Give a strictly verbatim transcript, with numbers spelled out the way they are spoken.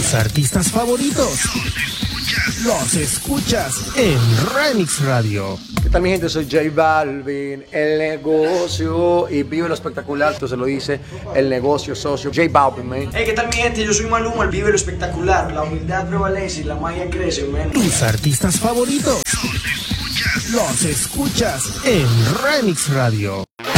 Tus artistas favoritos los escuchas en Remix Radio. ¿Qué tal, mi gente? Soy J Balvin, el negocio, y vive lo espectacular, tú se lo dice, el negocio socio, J Balvin, man. Hey, ¿qué tal, mi gente? Yo soy Maluma, el vive lo espectacular, la humildad prevalece y la magia crece, man. Tus artistas favoritos los escuchas en Remix Radio.